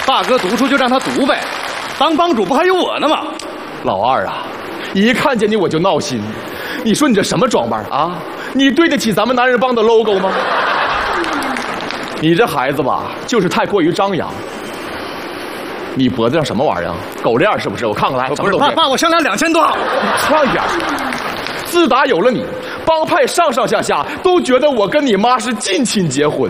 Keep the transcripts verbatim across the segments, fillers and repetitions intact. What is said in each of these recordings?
大哥读书就让他读呗，当帮主不还有我呢吗？ 老二啊，一看见你我就闹心。你说你这什么装扮啊？你对得起咱们男人帮的 logo 吗？你这孩子吧，就是太过于张扬。你脖子上什么玩意儿啊？狗链是不是？我看看来， 不是爸，爸，我项链两千多。 快点！自打有了你，帮派上上下下都觉得我跟你妈是近亲结婚。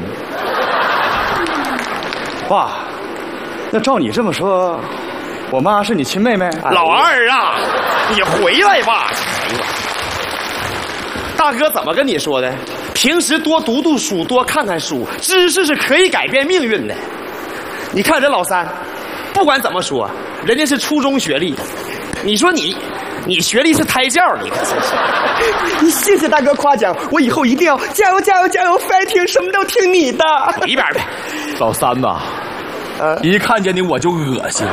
爸，那照你这么说，我妈是你亲妹妹？ 老二啊，你回来吧！哎呀，大哥怎么跟你说的？平时多读读书，多看看书，知识是可以改变命运的。你看这老三，不管怎么说，人家是初中学历，你说你，你学历是胎教，你可真是。 你谢谢大哥夸奖，我以后一定要加油加油加油 fighting， 什么都听你的。 一边呗。 老三呐，呃，一看见你我就恶心。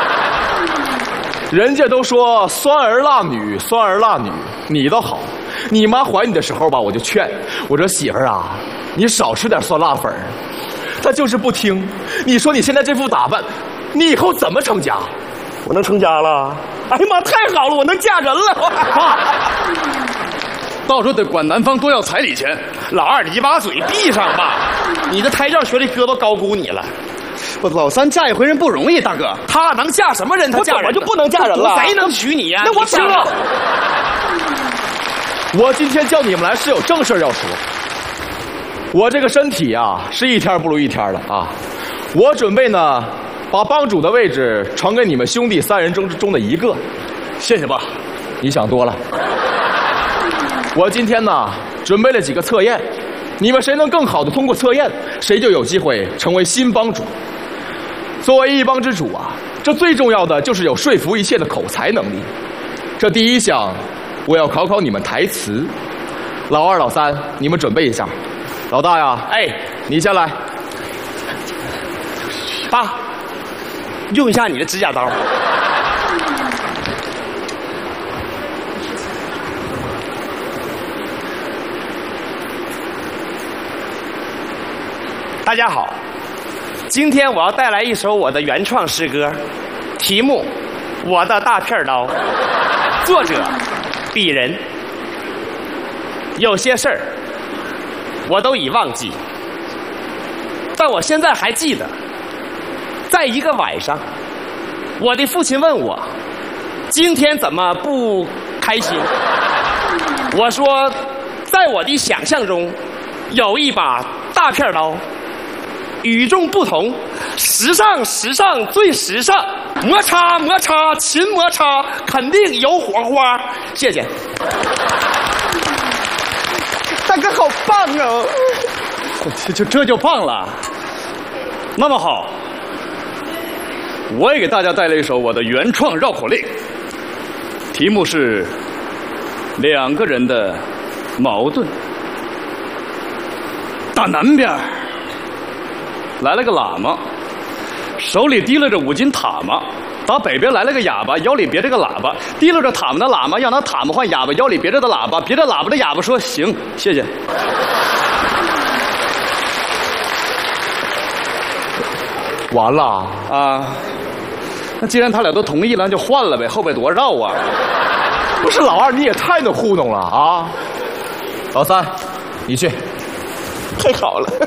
人家都说酸儿辣女，酸儿辣女，你倒好。你妈怀你的时候吧，我就劝我说媳妇儿啊，你少吃点酸辣粉儿。她就是不听。你说你现在这副打扮，你以后怎么成家？ 我能成家了？哎呀妈，太好了，我能嫁人了！ 爸，到时候得管男方多要彩礼钱。 老二，你把嘴闭上吧！你这胎教学历哥都高估你了。 我老三嫁一回人不容易，大哥。 他能嫁什么人？他嫁人我就不能嫁人了？ 谁能娶你呀、啊？ 那我娶了。 我今天叫你们来是有正事要说。我这个身体啊，是一天不如一天了啊！我准备呢，把帮主的位置传给你们兄弟三人中之中的一个。谢谢爸，你想多了。我今天呢，准备了几个测验，你们谁能更好的通过测验，谁就有机会成为新帮主。作为一帮之主啊，这最重要的就是有说服一切的口才能力。这第一项，我要考考你们台词。老二、老三，你们准备一下。老大呀， 哎， 你先来。 爸，用一下你的指甲刀。大家好，今天我要带来一首我的原创诗歌，题目《我的大片刀》，作者鄙人。有些事儿我都已忘记，但我现在还记得，在一个晚上，我的父亲问我今天怎么不开心。我说，在我的想象中有一把大片刀，与众不同，时尚时尚最时尚，摩擦摩擦勤摩擦，肯定有火花。谢谢。 大哥好棒哦！ 这就这就棒了。那么好，我也给大家带来一首我的原创绕口令，题目是两个人的矛盾。打南边来了个喇嘛，手里提拉着五斤塔嘛。打北边来了个哑巴，腰里别着个喇叭，提溜着塔嘛的喇嘛让他塔嘛换哑巴腰里别着的喇叭，别着喇叭的哑巴说行，谢谢。 完了啊，那既然他俩都同意了，那就换了呗，后边多绕啊！ 不是老二，你也太能糊弄了啊！老三，你去。 太好了！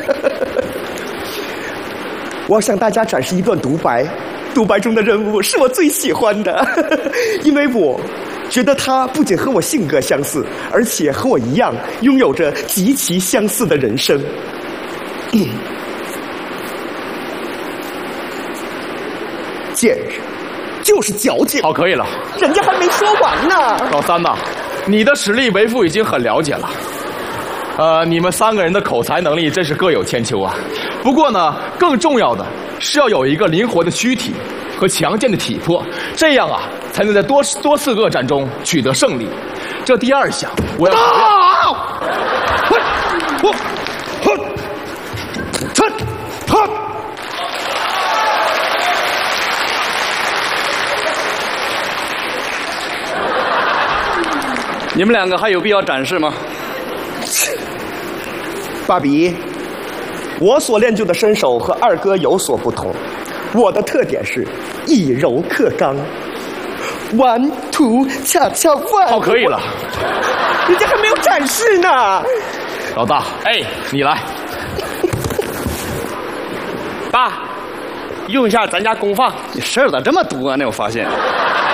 我要向大家展示一段独白。独白中的人物是我最喜欢的，因为我觉得他不仅和我性格相似，而且和我一样拥有着极其相似的人生。嗯，贱人就是矫情。 好，可以了， 人家还没说完呢。 老三呐，你的实力为父已经很了解了。呃，你们三个人的口才能力真是各有千秋啊。不过呢，更重要的是要有一个灵活的躯体和强健的体魄，这样啊，才能在多多次恶战中取得胜利。这第二项，我要啊！我我哼哼。 你们两个还有必要展示吗？ 爸比，我所练就的身手和二哥有所不同。 我的特点是以柔克刚，one two 恰恰 one。 好，可以了。 人家还没有展示呢。 老大， 哎， 你来。 爸，用一下咱家功放。 你事儿咋这么多呢？我发现。